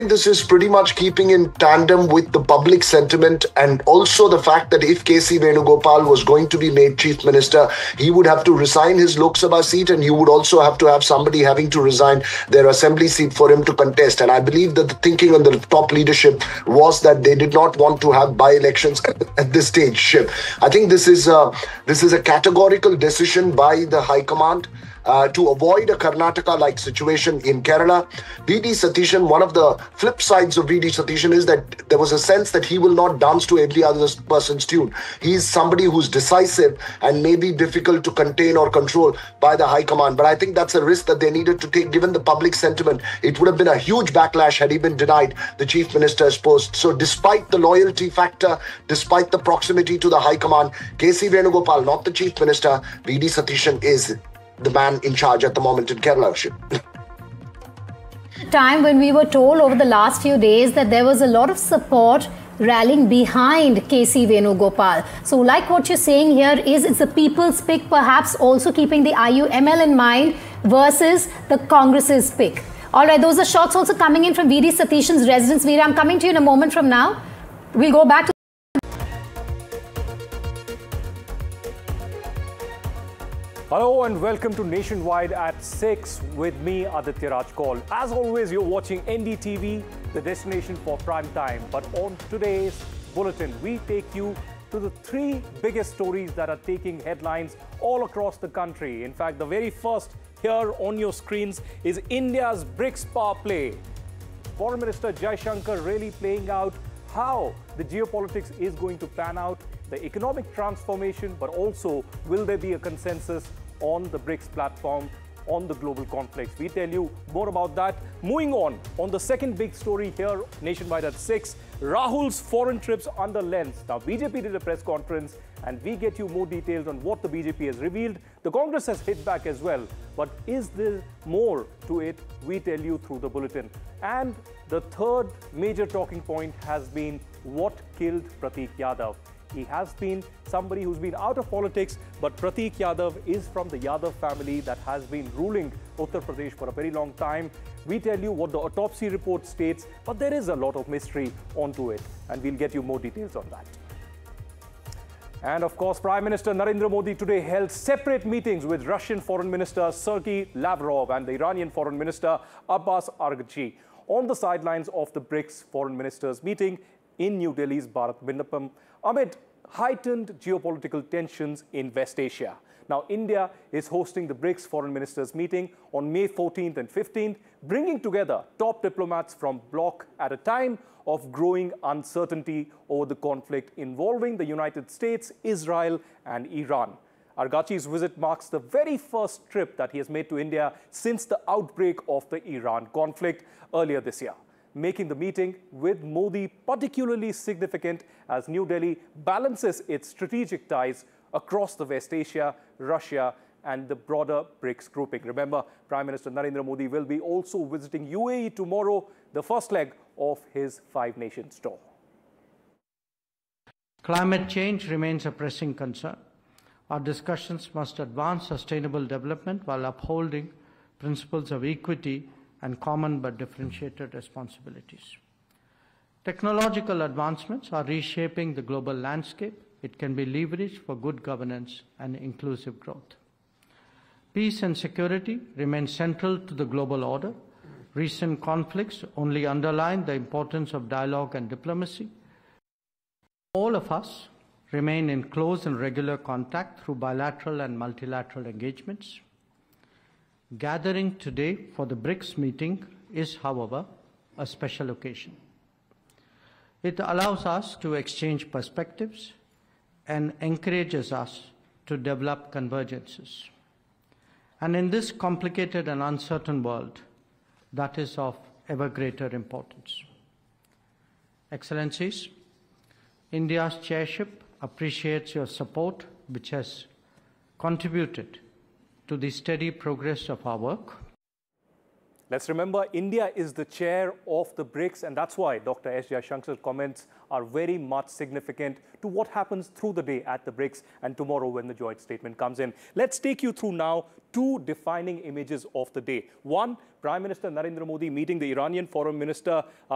This is pretty much keeping in tandem with the public sentiment and also the fact that if KC Venugopal was going to be made chief minister, he would have to resign his Lok Sabha seat and you would also have to have somebody having to resign their assembly seat for him to contest. And I believe that the thinking on the top leadership was that they did not want to have by-elections at this stage. I think this is a categorical decision by the High Command. To avoid a Karnataka-like situation in Kerala. V.D. Satishan, one of the flip sides of V.D. Satishan is that there was a sense that he will not dance to every other person's tune. He's somebody who's decisive and may be difficult to contain or control by the High Command. But I think that's a risk that they needed to take given the public sentiment. It would have been a huge backlash had he been denied the Chief Minister's post. So despite the loyalty factor, despite the proximity to the High Command, KC Venugopal, not the Chief Minister, V.D. Satishan is the man in charge at the moment in Kerala. Time when we were told over the last few days that there was a lot of support rallying behind KC Venugopal. So like what you're saying here is it's the people's pick, perhaps also keeping the IUML in mind versus the Congress's pick. All right, those are shots also coming in from V.D. Satishan's residence. Veera, I'm coming to you in a moment from now. We'll go back to Hello and welcome to Nationwide at 6 with me, Aditya Raj Kaul. As always, you're watching NDTV, the destination for prime time. But on today's bulletin, we take you to the three biggest stories that are taking headlines all across the country. In fact, the very first here on your screens is India's BRICS power play. Foreign Minister Jaishankar really playing out how the geopolitics is going to pan out, the economic transformation, but also will there be a consensus on the BRICS platform on the global conflicts. We tell you more about that. Moving on the second big story here, Nationwide at 6, Rahul's foreign trips under lens. Now, BJP did a press conference and we get you more details on what the BJP has revealed. The Congress has hit back as well. But is there more to it? We tell you through the bulletin. And the third major talking point has been what killed Prateek Yadav. He has been somebody who's been out of politics, but Prateek Yadav is from the Yadav family that has been ruling Uttar Pradesh for a very long time. We tell you what the autopsy report states, but there is a lot of mystery onto it, and we'll get you more details on that. And of course, Prime Minister Narendra Modi today held separate meetings with Russian Foreign Minister Sergei Lavrov and the Iranian Foreign Minister Abbas Araghchi on the sidelines of the BRICS Foreign Ministers meeting in New Delhi's Bharat Mandapam amid heightened geopolitical tensions in West Asia. Now, India is hosting the BRICS Foreign Ministers meeting on May 14th and 15th, bringing together top diplomats from bloc at a time of growing uncertainty over the conflict involving the United States, Israel and Iran. Araghchi's visit marks the very first trip that he has made to India since the outbreak of the Iran conflict earlier this year, making the meeting with Modi particularly significant as New Delhi balances its strategic ties across the West Asia, Russia, and the broader BRICS grouping. Remember, Prime Minister Narendra Modi will be also visiting UAE tomorrow, the first leg of his five-nation tour. Climate change remains a pressing concern. Our discussions must advance sustainable development while upholding principles of equity and common but differentiated responsibilities. Technological advancements are reshaping the global landscape. It can be leveraged for good governance and inclusive growth. Peace and security remain central to the global order. Recent conflicts only underline the importance of dialogue and diplomacy. All of us remain in close and regular contact through bilateral and multilateral engagements. Gathering today for the BRICS meeting is, however, a special occasion. It allows us to exchange perspectives and encourages us to develop convergences. And in this complicated and uncertain world, that is of ever greater importance. Excellencies, India's chairship appreciates your support, which has contributed to the steady progress of our work. Let's remember, India is the chair of the BRICS, and that's why Dr. S. Jaishankar's comments are very much significant to what happens through the day at the BRICS and tomorrow when the joint statement comes in. Let's take you through now two defining images of the day. One, Prime Minister Narendra Modi meeting the Iranian Foreign Minister